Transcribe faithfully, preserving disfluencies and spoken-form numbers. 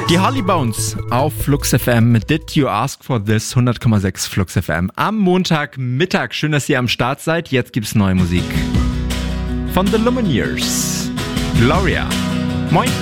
Die Holly Bones auf Flux F M. Did you ask for this? hundert Komma sechs Flux F M. Am Montagmittag. Schön, dass ihr am Start seid. Jetzt gibt's neue Musik. Von The Lumineers. Gloria. Moin.